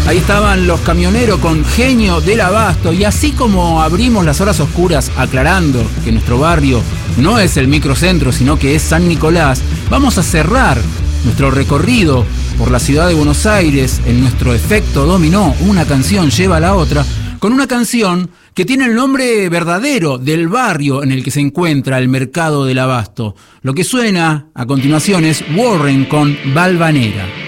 Ahí estaban Los Camioneros con Genio del Abasto. Y así como abrimos las horas oscuras aclarando que nuestro barrio no es el microcentro, sino que es San Nicolás, vamos a cerrar nuestro recorrido por la ciudad de Buenos Aires en nuestro efecto dominó. Una canción lleva a la otra, con una canción que tiene el nombre verdadero del barrio en el que se encuentra el mercado del abasto. Lo que suena a continuación es Warren con Valvanera.